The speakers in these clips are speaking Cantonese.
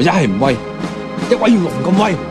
我一係唔威，一威要龍咁威。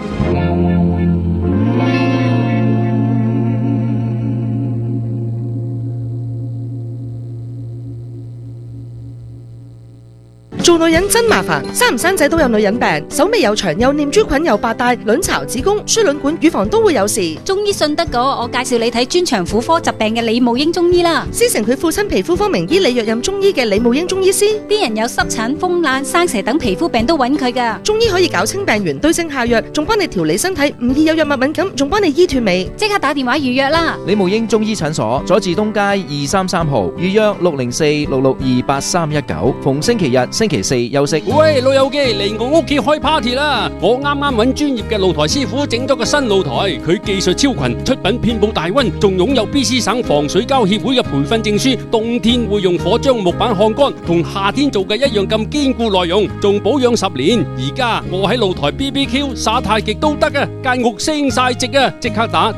做女人真麻煩，生唔生仔都有女人病，手尾又長，又念珠菌，又白帶，卵巢、子宮、輸卵管、乳房都會有事。 中醫信得過，我介紹你睇專長婦科疾病嘅李慕英中醫啦。 師承佢父親皮膚科名醫李若任中醫嘅李慕英中醫師， 啲人有濕疹、風癩、生蛇等皮膚病都揾佢噶。 中醫可以搞清病源，對症下藥，仲幫你調理身體，唔易有藥物敏感，仲幫你醫斷尾。 即刻打電話預約啦！ 李慕英中醫診所，佐治東街233號，預約604-662-8319，逢星期日、星期四休息。 喂，老友記，嚟我屋企開 party 啦！我啱啱揾專業嘅露台師傅整咗個新露台，佢技術超群，出品遍佈大溫，仲擁有 BC 省防水膠協會嘅培訓證書。冬天會用火將木板烘乾，同夏天做嘅一樣咁堅固耐用，仲保養10年。而家我喺露台 BBQ 耍太極都得啊，間屋升晒值啊！即刻打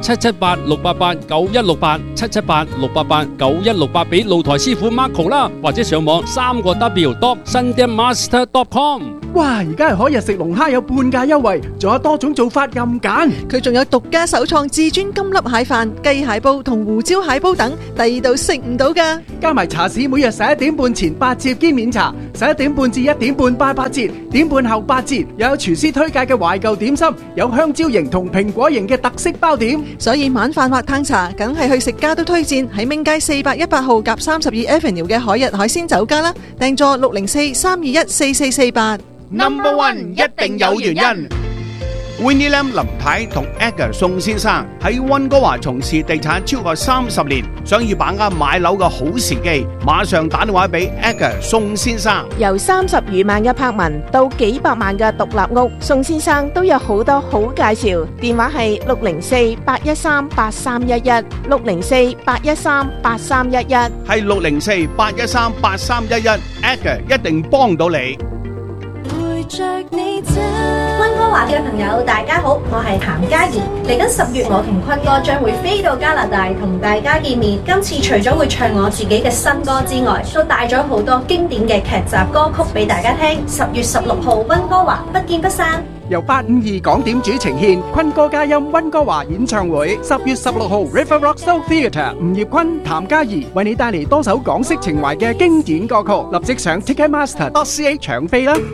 778-688-9168，778-688-9168俾露台師傅 Marco 啦，或者上網3W.sundanmaster.com。 哇！而家係可日食龍蝦有半價優惠，仲有多種做法任揀。 佢仲有獨家首創至尊金粒蟹飯、雞蟹煲同胡椒蟹煲等，第二度食唔到噶。 加埋茶市每日11點半前8折兼免茶，11點半至1點半8折，點半後8折。又有廚師推介嘅懷舊點心，有香蕉型同蘋果型嘅特色包點。 所以晚飯或嘆茶，梗係去食家都推薦喺明街418號夾32 Avenue 嘅海日海鮮酒家啦。訂座604-321-4448。 Number One 一定有原因。Winnie Lam 林太同 Edgar 宋先生喺溫哥華從事地產超過30年，想要把握買樓嘅好時機，馬上打電話俾 Edgar 宋先生。 由30餘萬嘅柏文到幾百萬嘅獨立屋，宋先生都有好多好介紹。電話係604-813-8311 604-813-8311， 係604-813-8311 Edgar 一定幫到你。 溫哥華嘅朋友大家好，我係譚嘉怡。嚟緊10月，我同坤哥將會飛到加拿大同大家見面。今次除咗會唱我自己嘅新歌之外，都帶咗好多經典嘅劇集歌曲俾大家聽。10月16號溫哥華不見不散。 由852港點主呈獻坤哥嘉音溫哥華演唱會，10月16號 River Rock Soul Theatre， 吳業坤、譚嘉怡為你帶嚟多首港式情懷嘅經典歌曲，立即上 Ticketmaster.ca 搶飛啦！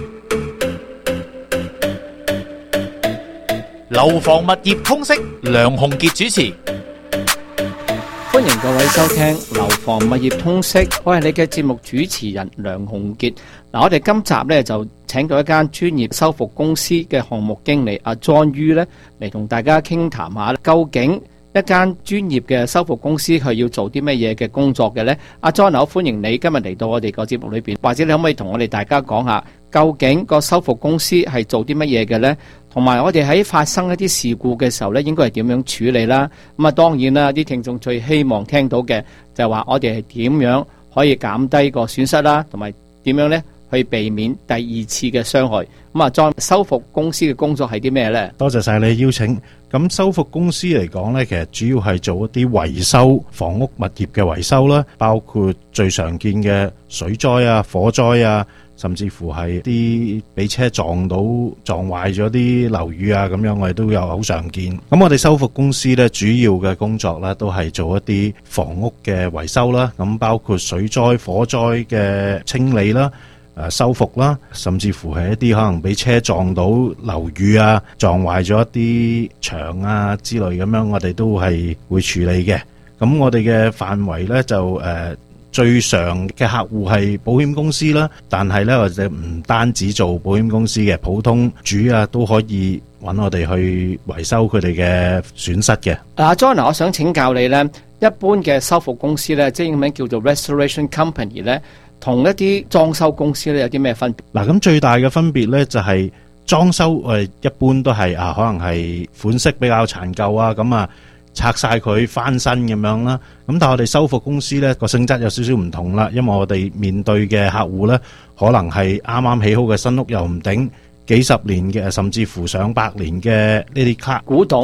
樓房物業通識，梁鴻傑主持。 歡迎各位收聽樓房物業通識，我係你嘅節目主持人梁鴻傑。我哋今集呢就請到一間專業修復公司嘅項目經理阿 John Yu 呢嚟同大家傾談下，究竟一間專業嘅修復公司佢要做啲乜嘢嘅工作嘅呢？阿 John， 好歡迎你今日嚟到我哋個節目裏邊，或者你可唔可以同我哋大家講下，究竟個修復公司係做啲乜嘢嘅呢？同埋我哋喺發生一啲事故嘅時候呢，應該係點樣處理啦？咁啊，當然啦，啲聽眾最希望聽到嘅就係話我哋係點樣可以減低個損失啦，同埋點樣呢去避免第二次嘅傷害。咁啊，再修復公司嘅工作係啲咩呢？ 多謝晒你邀請。咁修復公司嚟講呢，其實主要係做一啲維修房屋物業嘅維修啦，包括最常見嘅水災啊、火災啊，甚至乎係啲俾車撞壞咗啲樓宇啊，咁樣我哋都有好常見。咁我哋修復公司呢，主要嘅工作呢都係做一啲房屋嘅維修啦，咁包括水災、火災嘅清理啦、修復啦，甚至乎係一啲可能俾車撞到樓宇啊，撞壞咗一啲牆啊之類咁樣，我哋都係會處理嘅。咁我哋嘅範圍呢，就最常嘅客戶係保險公司啦，但係呢，我哋唔單止做保險公司嘅，普通主啊都可以揾我哋去維修佢哋嘅損失嘅。 阿 John， 我想請教你呢，一般嘅修復公司呢，即係英文叫做 Restoration Company 呢，同一啲裝修公司咧有啲咩分別？ 嗱，咁最大嘅分別咧就係裝修，我哋一般都係可能係款式比較殘舊啊，咁啊拆晒佢翻新咁樣啦。咁但係我哋修復公司咧個性質有少少唔同啦，因為我哋面對嘅客戶咧可能係啱啱起好嘅新屋，又唔頂幾十年嘅，甚至乎上百年嘅呢啲卡古董。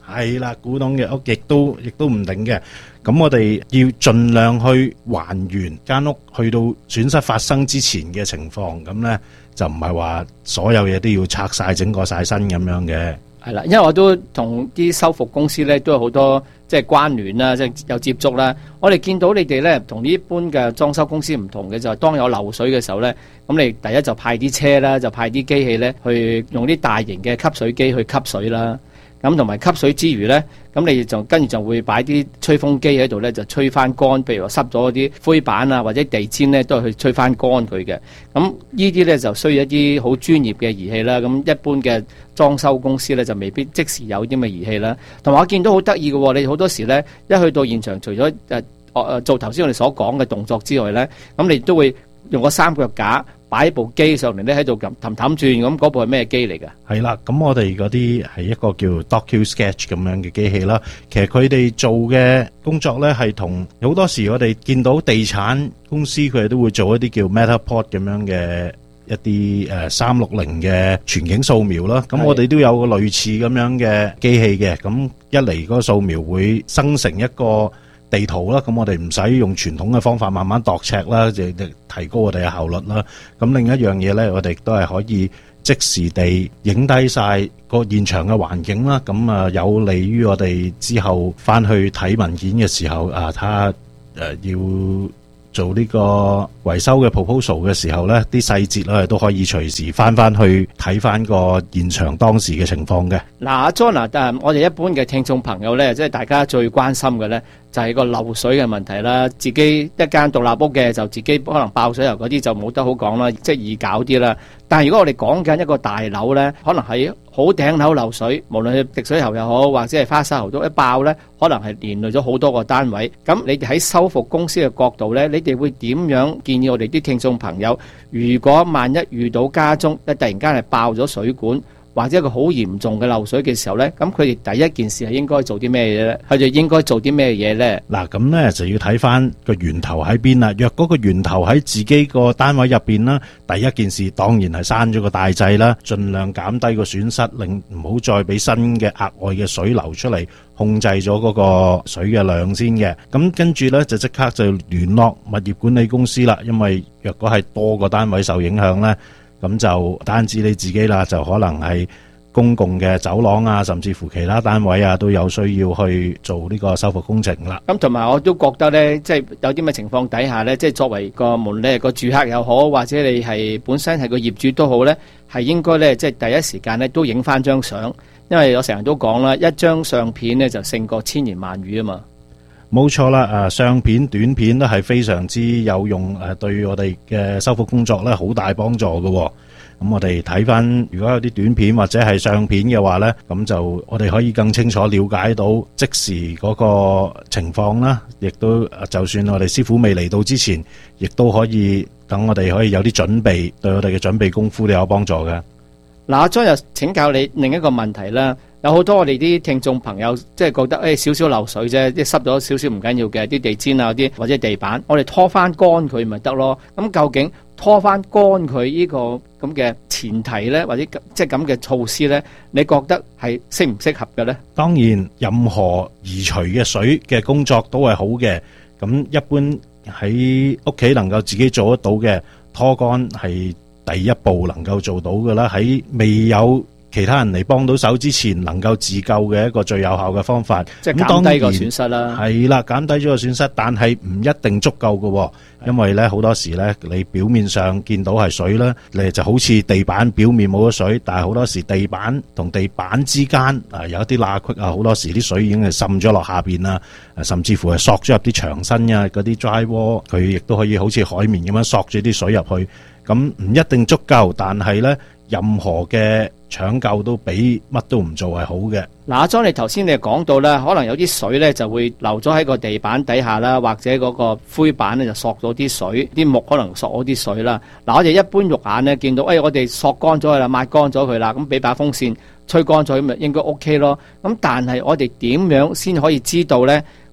係啦，古董嘅屋亦都唔定嘅。咁我哋要盡量去還原間屋去到損失發生之前嘅情況，咁呢就唔係話所有嘢都要拆晒整過晒身咁樣嘅。 係啦，因為我都同啲修復公司咧都有好多即係關聯啦，即係有接觸啦。我哋見到你哋咧同呢一般嘅裝修公司唔同嘅就係當有漏水嘅時候咧，咁你第一就派啲車啦，就派啲機器咧去用啲大型嘅吸水機去吸水啦。咁同埋吸水之餘呢，咁你就跟住就會擺啲吹風機喺度呢，就吹翻乾。譬如話濕咗啲灰板啊，或者地氈呢，都係去吹翻乾佢嘅。咁呢啲呢，就需要一啲好專業嘅儀器啦。咁一般嘅裝修公司呢，就未必即時有啲咁嘅儀器啦。同埋我見到好得意嘅喎，你好多時呢，一去到現場，除咗做頭先我哋所講嘅動作之外呢，咁你都會用個三腳架擺部機上嚟咧，喺度氹氹轉，咁嗰部係咩機嚟㗎？ 係啦，咁我哋嗰啲係一個叫 DocuSketch 咁樣嘅機器啦。其實佢哋做嘅工作咧，係同好多時我哋見到地產公司佢哋都會做一啲叫 Matterport 咁樣嘅一啲360嘅全景掃描啦。咁我哋都有個類似咁樣嘅機器嘅。咁一嚟嗰個掃描會生成一個地圖啦，咁我哋唔使用傳統嘅方法慢慢度尺啦，就提高我哋嘅效率啦。咁另一樣嘢呢，我哋都係可以即時地影低晒個現場嘅環境啦。咁有利於我哋之後翻去睇文件嘅時候睇下要做呢個維修嘅 proposal 嘅時候呢，啲細節咧都可以隨時翻去睇翻個現場當時嘅情況嘅。 嗱，阿 John 我哋一般嘅聽眾朋友呢，即係大家最關心嘅呢，就係個漏水嘅問題啦。自己一間獨立屋嘅就自己可能爆水喉嗰啲就冇得好講啦，即係易搞啲啦。但係如果我哋講緊一個大樓呢，可能喺好頂樓漏水，無論係滴水喉又好，或者係花灑喉都一爆呢，可能係連累咗好多個單位。咁你哋喺修復公司嘅角度呢，你哋會點樣建議我哋啲聽眾朋友？如果萬一遇到家中突然間係爆咗水管，或者一個好嚴重嘅漏水嘅時候呢，咁佢哋第一件事係應該做啲咩嘢呢？佢哋應該做啲咩嘢呢？ 嗱，咁呢就要睇翻個源頭喺邊啦。若嗰個源頭喺自己個單位入邊啦，第一件事當然係閂咗個大掣啦，盡量減低個損失，令唔好再俾新嘅額外嘅水流出嚟，控制咗嗰個水嘅量先嘅。咁跟住呢，就即刻就聯絡物業管理公司啦，因為若果係多個單位受影響呢，咁就單止你自己啦，就可能係公共嘅走廊啊，甚至乎其他單位啊，都有需要去做呢個修復工程啦。 咁同埋我都覺得呢，即係有啲咩情況底下呢，即係作為個無論你係個住客又好，或者你係本身係個業主都好呢，係應該呢，即係第一時間呢都影翻張相，因為我成日都講啦，一張相片呢就勝過千言萬語啊嘛。 冇錯啦，相片、短片都係非常之有用，對我哋嘅修復工作咧好大幫助嘅。咁我哋睇翻，如果有啲短片或者係相片嘅話呢，咁就我哋可以更清楚了解到即時嗰個情況啦。亦都就算我哋師傅未嚟到之前，亦都可以等我哋可以有啲準備，對我哋嘅準備功夫都有幫助嘅。 嗱，阿張又請教你另一個問題啦。有好多我哋啲聽眾朋友即係覺得少少漏水啫，即係濕咗少少唔緊要嘅，啲地氈啊啲或者地板，我哋拖翻乾佢咪得咯。咁究竟拖翻乾佢呢個咁嘅前提呢，或者即係咁嘅措施呢，你覺得係適唔適合嘅呢？ 當然，任何移除嘅水嘅工作都係好嘅。咁一般喺屋企能夠自己做得到嘅拖乾係第一步能夠做到嘅啦。喺未有其他人嚟幫到手之前，能夠自救嘅一個最有效嘅方法， 即係減低個損失啦。 係啦，減低咗個損失，但係唔一定足夠嘅，因為咧好多時咧，你表面上見到係水啦，你就好似地板表面冇咗水，但係好多時地板同地板之間有一啲罅隙啊，好多時啲水已經係滲咗落下邊啦，甚至乎係索咗入啲牆身啊，嗰啲 dry wall，佢亦都可以好似海綿咁樣索住啲水入去，咁唔一定足夠，但係咧任何嘅搶救都比乜都唔做係好嘅。 嗱，阿莊，你頭先你講到啦，可能有啲水咧就會流咗喺個地板底下啦，或者嗰個灰板咧就索咗啲水，啲木可能索咗啲水啦。嗱，我哋一般肉眼咧見到，我哋索乾咗佢啦，抹乾咗佢啦，咁俾把風扇吹乾咗咁咪應該 OK 咯。咁但係我哋點樣先可以知道咧個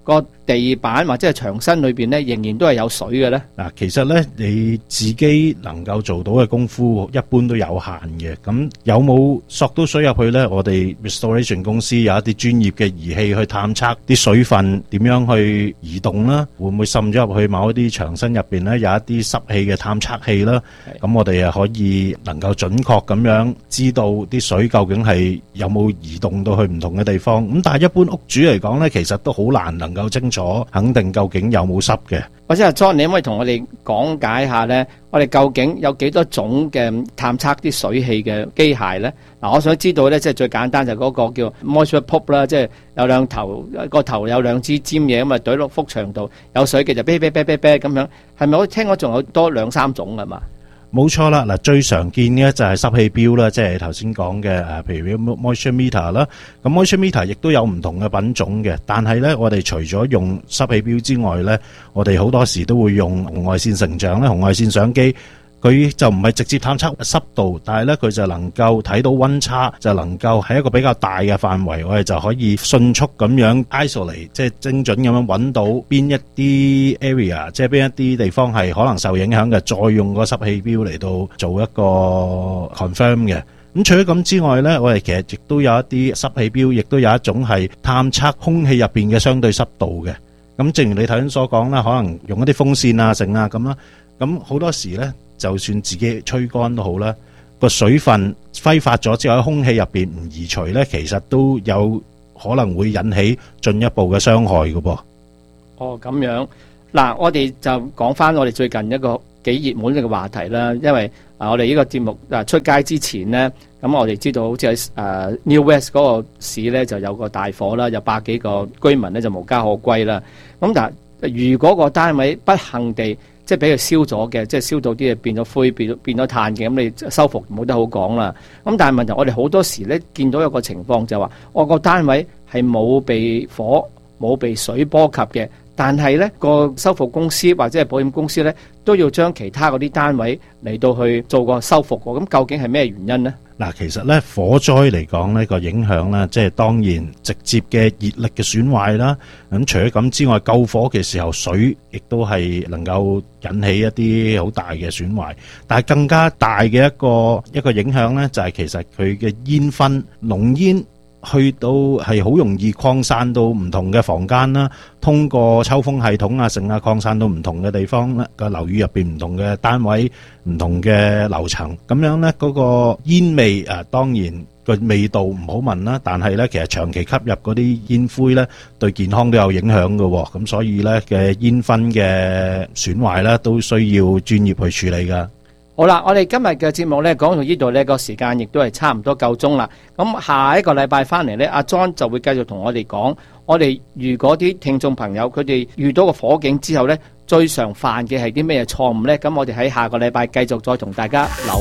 地板或者係牆身裏邊咧，仍然都係有水嘅咧？ 嗱，其實咧你自己能夠做到嘅功夫，一般都有限嘅。咁有冇索到水入去咧？我哋 restoration 公司有一啲專業嘅儀器去探測啲水分點樣去移動啦，會唔會滲咗入去某一啲牆身入邊咧？有一啲濕氣嘅探測器啦，咁我哋可以能夠準確咁樣知道啲水究竟係有冇移動到去唔同嘅地方。咁但係一般屋主嚟講咧，其實都好難能夠清楚肯定究竟有冇濕嘅。 或者阿 John，你可唔可以同我哋講解下咧？我哋究竟有幾多種嘅探測啲水氣嘅機械咧？嗱，我想知道咧，即係最簡單就嗰個叫 moisture pump 啦，即係有兩頭，個頭有兩支尖嘢咁啊，懟落幅牆度有水嘅就啤啤啤啤啤咁樣。係咪我聽講仲有多2、3種㗎嘛？ 冇錯啦，嗱，最常見嘅就係濕氣錶啦，即係頭先講嘅譬如 moisture meter 啦。咁 moisture meter 亦都有唔同嘅品種嘅，但係咧，我哋除咗用濕氣錶之外咧，我哋好多時都會用紅外線成像咧，紅外線相機。佢就唔係直接探測濕度，但係咧佢就能夠睇到溫差，就能夠喺一個比較大嘅範圍，我哋就可以迅速咁樣 isolate， 即係精準咁樣揾到邊一啲 area， 即係邊一啲地方係可能受影響嘅，再用個濕氣錶嚟到做一個 confirm 嘅。咁除咗咁之外咧，我哋其實亦都有一啲濕氣錶，亦都有一種係探測空氣入邊嘅相對濕度嘅。咁正如你頭先所講啦，可能用一啲風扇啊、剩啊咁啦，咁好多時咧，就算自己吹乾都好啦，個水分揮發咗之後喺空氣入邊唔移除咧，其實都有可能會引起進一步嘅傷害嘅噃。 哦，咁樣嗱，我哋就講翻我哋最近一個幾熱門嘅話題啦。因為我哋呢個節目出街之前呢，咁我哋知道好似喺New West 嗰個市咧就有個大火啦，有100幾個居民咧就無家可歸啦。咁但係如果個單位不幸地即係俾佢燒咗嘅，即係燒到啲嘢變咗灰、變咗炭嘅，咁你修復冇得好講啦。咁但係問題，我哋好多時咧見到一個情況就係話，我個單位係冇被火、冇被水波及嘅，但係咧個修復公司或者係保險公司咧都要將其他嗰啲單位嚟到去做個修復喎。咁究竟係咩原因呢？ 嗱，其實咧火災嚟講呢個影響咧，即係當然直接嘅熱力嘅損壞啦。咁除咗咁之外，救火嘅時候水亦都係能夠引起一啲好大嘅損壞。但係更加大嘅一個影響咧，就係其實佢嘅煙燻濃煙去到係好容易擴散到唔同嘅房間啦，通過抽風系統啊、成啊擴散到唔同嘅地方咧，個樓宇入邊唔同嘅單位、唔同嘅樓層，咁樣咧嗰個煙味當然個味道唔好聞啦，但係咧其實長期吸入嗰啲煙灰咧，對健康都有影響嘅，咁所以咧嘅煙燻嘅損壞咧都需要專業去處理噶。 好啦，我哋今日嘅節目咧講到呢度呢個時間亦都係差唔多夠鐘啦。咁下一個禮拜翻嚟呢，阿 John 就會繼續同我哋講，我哋如果啲聽眾朋友佢哋遇到個火警之後呢，最常犯嘅係啲咩錯誤呢？咁我哋喺下個禮拜繼續再同大家留